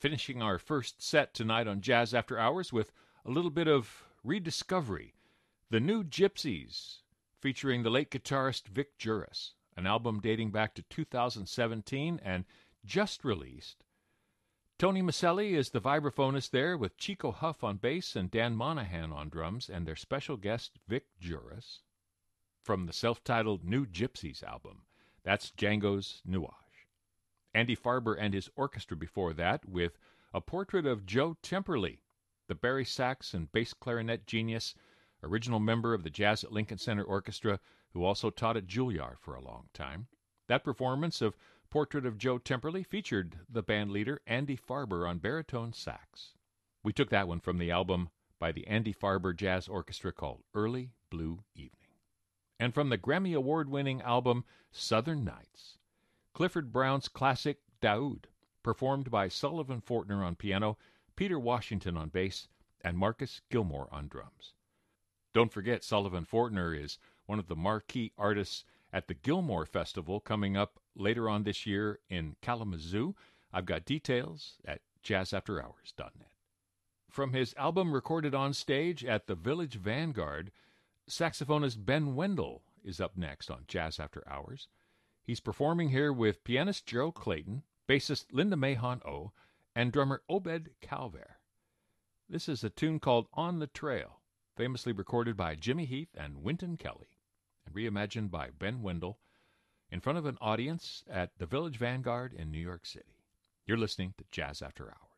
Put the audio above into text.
finishing our first set tonight on Jazz After Hours with a little bit of rediscovery. The New Gypsies, featuring the late guitarist Vic Juris, an album dating back to 2017 and just released. Tony Maselli is the vibraphonist there, with Chico Huff on bass and Dan Monahan on drums, and their special guest Vic Juris. From the self-titled New Gypsies album, that's Django's Nuage. Andy Farber and his orchestra before that, with a portrait of Joe Temperley, the Barry sax and bass clarinet genius, original member of the Jazz at Lincoln Center Orchestra, who also taught at Juilliard for a long time. That performance of Portrait of Joe Temperley featured the band leader Andy Farber on baritone sax. We took that one from the album by the Andy Farber Jazz Orchestra called Early Blue Evening. And from the Grammy Award-winning album Southern Nights, Clifford Brown's classic Daoud, performed by Sullivan Fortner on piano, Peter Washington on bass, and Marcus Gilmore on drums. Don't forget, Sullivan Fortner is one of the marquee artists at the Gilmore Festival coming up later on this year in Kalamazoo. I've got details at jazzafterhours.net. From his album recorded on stage at the Village Vanguard, saxophonist Ben Wendell is up next on Jazz After Hours. He's performing here with pianist Gerald Clayton, bassist Linda Mahon-O, and drummer Obed Calver. This is a tune called On the Trail, famously recorded by Jimmy Heath and Wynton Kelly, and reimagined by Ben Wendell in front of an audience at the Village Vanguard in New York City. You're listening to Jazz After Hours.